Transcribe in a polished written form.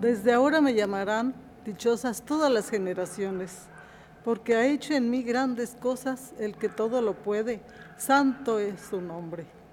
Desde ahora me llamarán dichosas todas las generaciones, porque ha hecho en mí grandes cosas el que todo lo puede, santo es su nombre.